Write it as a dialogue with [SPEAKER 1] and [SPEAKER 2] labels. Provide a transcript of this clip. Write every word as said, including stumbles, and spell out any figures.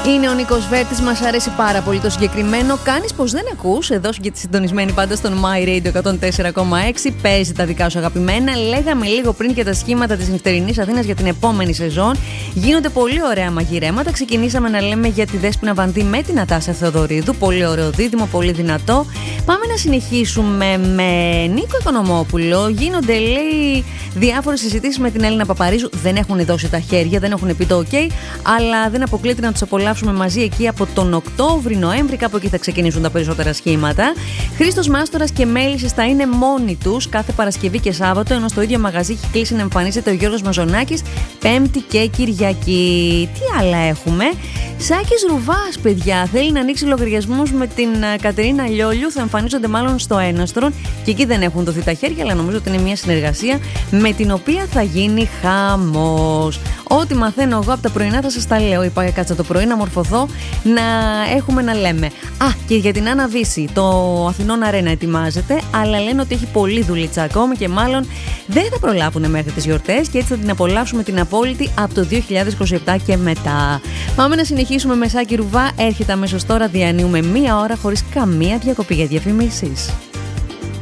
[SPEAKER 1] Είναι ο Νίκος Βέρτης, μας αρέσει πάρα πολύ το συγκεκριμένο. Κάνεις πως δεν ακούς, εδώ και συντονισμένη πάντα στον My Radio εκατόν τέσσερα κόμμα έξι. Παίζει τα δικά σου αγαπημένα. Λέγαμε λίγο πριν και τα σχήματα της νυχτερινής Αθήνας για την επόμενη σεζόν. Γίνονται πολύ ωραία μαγειρέματα. Ξεκινήσαμε να λέμε για τη Δέσποινα Βανδύ με την Νατάσα Θεοδωρίδου. Πολύ ωραίο δίδυμο, πολύ δυνατό. Πάμε να συνεχίσουμε με Νίκο Οικονομόπουλο. Γίνονται, λέει, διάφορες συζητήσεις με την Έλληνα Παπαρίζου. Δεν έχουν δώσει τα χέρια, δεν έχουν πει το OK, αλλά δεν αποκλείεται να τους απολαύσουμε μαζί εκεί από τον Οκτώβρη-Νοέμβρη. Κάπου εκεί θα ξεκινήσουν τα περισσότερα σχήματα. Χρήστος Μάστορας και Μέλισσες θα είναι μόνοι τους κάθε Παρασκευή και Σάββατο, ενώ στο ίδιο μαγαζί έχει κλείσει να εμφανίζεται ο Γιώργος Μαζονάκης Πέμπτη και Κυριακή. Τι άλλα έχουμε? Σάκης Ρουβάς, παιδιά, θέλει να ανοίξει λογαριασμούς με την Κατερίνα Λιόλιου. Θα εμφανίζονται μάλλον στο Έναστρον και εκεί δεν έχουν δοθεί τα χέρια, αλλά νομίζω ότι είναι μια συνεργασία με την οποία θα γίνει χαμός. Ό,τι μαθαίνω εγώ από τα πρωινά θα σας τα λέω. Είπα κάτσα το πρωί να μορφωθώ, να έχουμε να λέμε. Α, και για την Άννα Βύση, το Αθηνών Αρένα ετοιμάζεται, αλλά λένε ότι έχει πολλή δουλίτσα ακόμη και μάλλον δεν θα προλάβουν μέχρι τις γιορτές και έτσι θα την απολαύσουμε την απόλυτη από το δύο χιλιάδες είκοσι επτά και μετά. Πάμε να συνεχίσουμε με Σάκη Ρουβά. Έρχεται αμέσως τώρα, διανύουμε μία ώρα χωρίς καμία διακοπή για διαφημίσεις.